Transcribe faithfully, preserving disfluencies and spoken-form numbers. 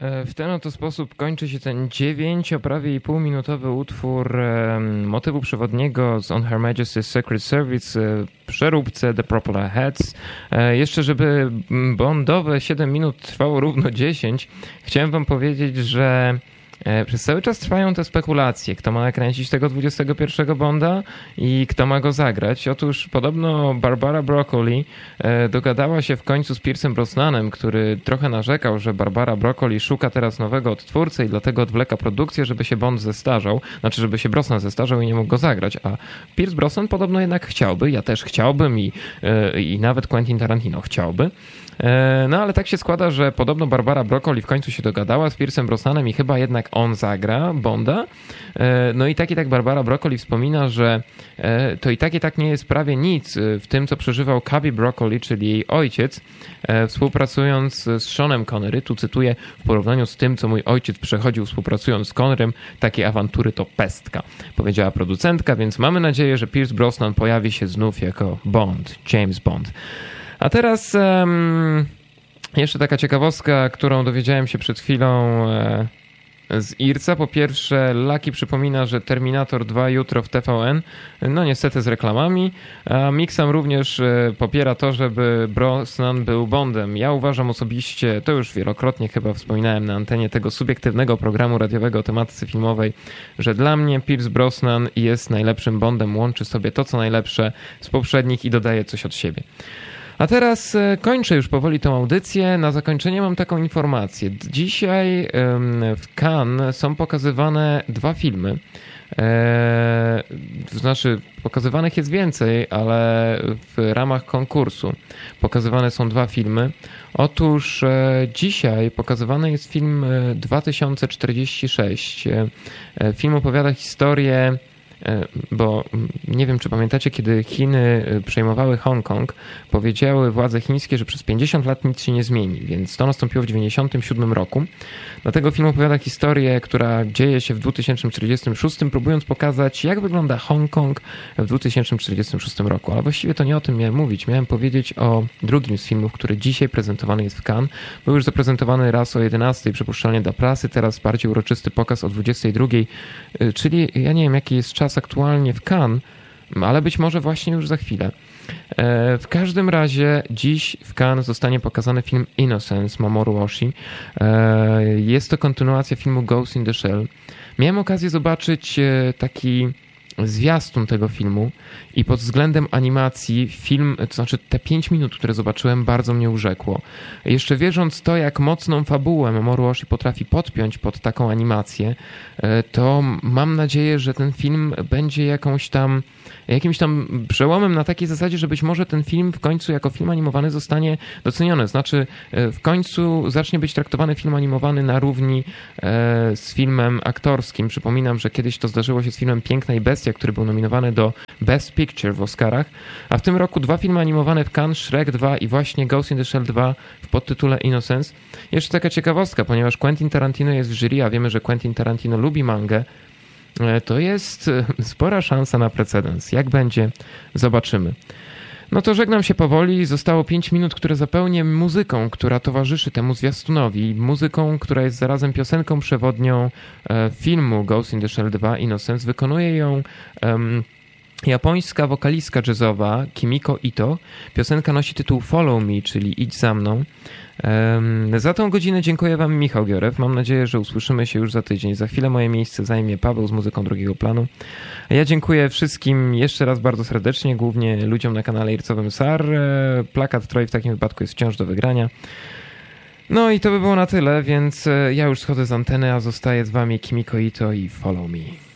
W ten oto sposób kończy się ten dziewięcio, prawie i półminutowy utwór e, motywu przewodniego z On Her Majesty's Secret Service, e, przeróbce The Propeller Heads. E, jeszcze, żeby bondowe siedem minut trwało równo dziesięć, chciałem wam powiedzieć, że przez cały czas trwają te spekulacje, kto ma nakręcić tego dwudziestego pierwszego Bonda i kto ma go zagrać. Otóż podobno Barbara Broccoli dogadała się w końcu z Piersem Brosnanem, który trochę narzekał, że Barbara Broccoli szuka teraz nowego odtwórcy i dlatego odwleka produkcję, żeby się Bond zestarzał, znaczy żeby się Brosnan zestarzał i nie mógł go zagrać, a Pierce Brosnan podobno jednak chciałby, ja też chciałbym i, i nawet Quentin Tarantino chciałby. No ale tak się składa, że podobno Barbara Broccoli w końcu się dogadała z Piersem Brosnanem i chyba jednak on zagra Bonda. No i tak i tak Barbara Broccoli wspomina, że to i tak i tak nie jest prawie nic w tym, co przeżywał Cubby Broccoli, czyli jej ojciec, współpracując z Seanem Connery. Tu cytuję: w porównaniu z tym, co mój ojciec przechodził współpracując z Connerym, takie awantury to pestka, powiedziała producentka, więc mamy nadzieję, że Pierce Brosnan pojawi się znów jako Bond, James Bond. A teraz um, jeszcze taka ciekawostka, którą dowiedziałem się przed chwilą e, z Irca. Po pierwsze, Lucky przypomina, że Terminator dwa jutro w T V N, no niestety z reklamami. A Mixam również e, popiera to, żeby Brosnan był Bondem. Ja uważam osobiście, to już wielokrotnie chyba wspominałem na antenie tego subiektywnego programu radiowego o tematyce filmowej, że dla mnie Pierce Brosnan jest najlepszym Bondem, łączy sobie to, co najlepsze z poprzednich i dodaje coś od siebie. A teraz kończę już powoli tą audycję. Na zakończenie mam taką informację. Dzisiaj w Cannes są pokazywane dwa filmy. To znaczy, pokazywanych jest więcej, ale w ramach konkursu pokazywane są dwa filmy. Otóż dzisiaj pokazywany jest film dwa tysiące czterdzieści sześć. Film opowiada historię, bo nie wiem, czy pamiętacie, kiedy Chiny przejmowały Hongkong, powiedziały władze chińskie, że przez pięćdziesiąt lat nic się nie zmieni, więc to nastąpiło w dziewięćdziesiątym siódmym roku. Dlatego film opowiada historię, która dzieje się w dwa tysiące czterdziestym szóstym, próbując pokazać, jak wygląda Hongkong w dwa tysiące czterdziestym szóstym roku. Ale właściwie to nie o tym miałem mówić. Miałem powiedzieć o drugim z filmów, który dzisiaj prezentowany jest w Cannes. Był już zaprezentowany raz o jedenastej, przypuszczalnie dla prasy, teraz bardziej uroczysty pokaz o dwudziestej drugiej, czyli ja nie wiem, jaki jest czas aktualnie w Cannes, ale być może właśnie już za chwilę. W każdym razie dziś w Cannes zostanie pokazany film Innocence Mamoru Oshii. Jest to kontynuacja filmu Ghost in the Shell. Miałem okazję zobaczyć taki zwiastun tego filmu i pod względem animacji film, to znaczy te pięć minut, które zobaczyłem, bardzo mnie urzekło. Jeszcze wierząc to, jak mocną fabułę Mamoru Oshii potrafi podpiąć pod taką animację, to mam nadzieję, że ten film będzie jakąś tam jakimś tam przełomem na takiej zasadzie, że być może ten film w końcu jako film animowany zostanie doceniony. Znaczy w końcu zacznie być traktowany film animowany na równi z filmem aktorskim. Przypominam, że kiedyś to zdarzyło się z filmem Piękna i Bestia, który był nominowany do Best Picture w Oscarach, a w tym roku dwa filmy animowane w Cannes, Shrek dwa i właśnie Ghost in the Shell dwa w podtytule Innocence. Jeszcze taka ciekawostka, ponieważ Quentin Tarantino jest w jury, a wiemy, że Quentin Tarantino lubi mangę, to jest spora szansa na precedens. Jak będzie, zobaczymy. No to żegnam się powoli. Zostało pięć minut, które zapełnię muzyką, która towarzyszy temu zwiastunowi. Muzyką, która jest zarazem piosenką przewodnią filmu Ghost in the Shell dwa Innocence. Wykonuje ją um, japońska wokalistka jazzowa Kimiko Ito. Piosenka nosi tytuł Follow Me, czyli Idź za mną. Um, za tą godzinę dziękuję wam, Michał Giorew. Mam nadzieję, że usłyszymy się już za tydzień. Za chwilę moje miejsce zajmie Paweł z muzyką drugiego planu. A ja dziękuję wszystkim jeszcze raz bardzo serdecznie, głównie ludziom na kanale Ircowym S A R. Plakat Troj w takim wypadku jest wciąż do wygrania. No i to by było na tyle, więc ja już schodzę z anteny, a zostaje z wami Kimiko Ito i Follow Me.